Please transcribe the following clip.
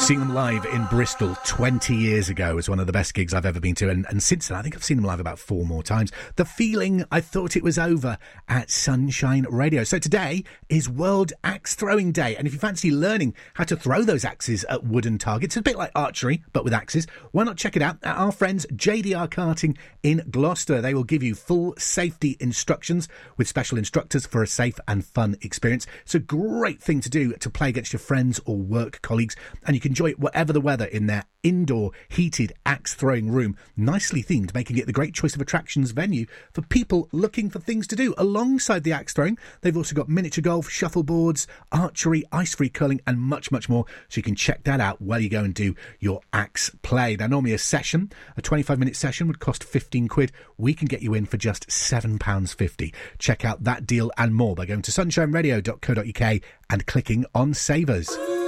Seeing them live in Bristol 20 years ago was one of the best gigs I've ever been to, and since then I think I've seen them live about 4 more times. The feeling I thought it was over at Sunshine Radio. So today is World Axe Throwing Day, and if you fancy learning how to throw those axes at wooden targets, a bit like archery but with axes, why not check it out at our friends JDR Karting in Gloucester. They will give you full safety instructions with special instructors for a safe and fun experience. It's a great thing to do to play against your friends or work colleagues, and you can enjoy it whatever the weather in their indoor heated axe throwing room, nicely themed, making it the great choice of attractions venue for people looking for things to do. Alongside the axe throwing, they've also got miniature golf, shuffleboards, archery, ice-free curling, and much, much more. So you can check that out while you go and do your axe play. Now, normally a 25-minute session would cost £15. We can get you in for just £7.50. Check out that deal and more by going to sunshineradio.co.uk and clicking on Savers.